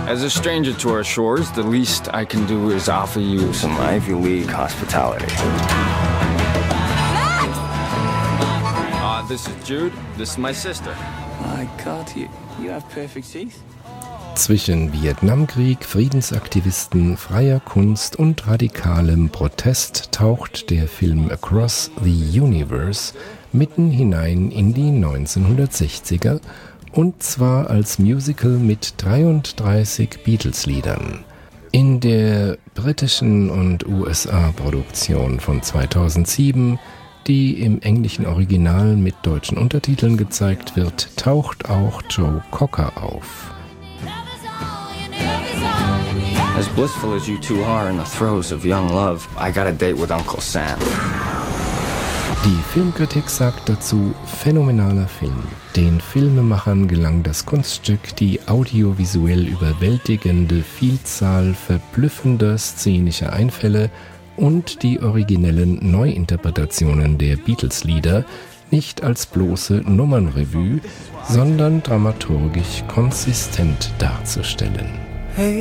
As a stranger to our shores, the least I can do is offer you some Ivy League hospitality. This is Jude. This is my sister. My God, you have perfect teeth. Zwischen Vietnamkrieg, Friedensaktivisten, freier Kunst und radikalem Protest taucht der Film Across the Universe mitten hinein in die 1960er, und zwar als Musical mit 33 Beatles-Liedern. In der britischen und USA-Produktion von 2007, die im englischen Original mit deutschen Untertiteln gezeigt wird, taucht auch Joe Cocker auf. As blissful as you two are in the throes of young love, I got a date with Uncle Sam. Die Filmkritik sagt dazu: phänomenaler Film. Den Filmemachern gelang das Kunststück, die audiovisuell überwältigende Vielzahl verblüffender szenischer Einfälle und die originellen Neuinterpretationen der Beatles-Lieder nicht als bloße Nummernrevue, sondern dramaturgisch konsistent darzustellen.